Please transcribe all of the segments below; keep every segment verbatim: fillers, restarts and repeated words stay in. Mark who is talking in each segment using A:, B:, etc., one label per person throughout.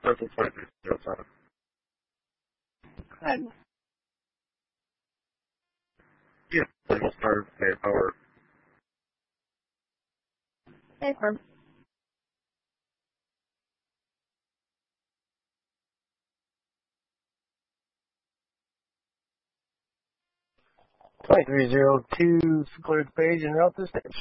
A: Circle five zero seven.
B: Good.
A: Yeah, Signal Star, Bay Power.
B: Hey, firm.
C: twenty-three zero two, clear the page and route this stage.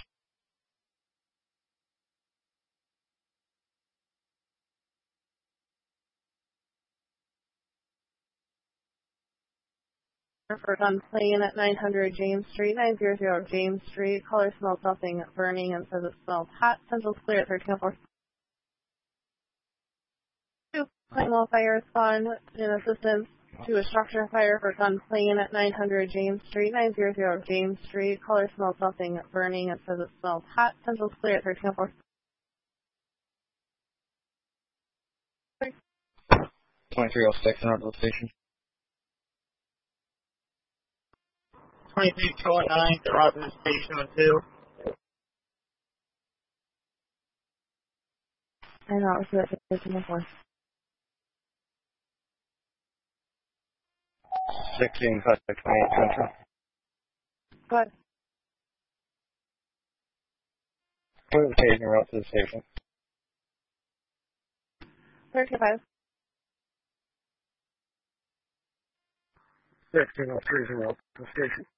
B: For gun playing at nine hundred James Street, nine hundred James Street. Caller smells something burning and says it smells hot. Central's clear at thirteen oh four. Two. Claymore fire spawn in assistance to a structure fire for gun playing at nine hundred James Street, nine hundred James Street. Caller smells something burning and says it smells hot. Central's clear at thirteen oh four.
C: twenty-three oh six, in our station.
D: twenty-three two oh nine, the route to the station on two.
B: I know, it's at thirteen oh four.
C: sixteen, cut by twenty-eight Central.
B: Good.
C: Clear the page and route to the station.
B: thirteen oh five.
A: sixteen oh three zero, the station.